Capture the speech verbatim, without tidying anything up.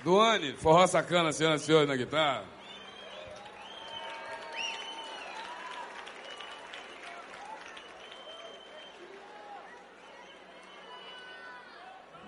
Duane, forró sacana, senhoras e senhores, na guitarra.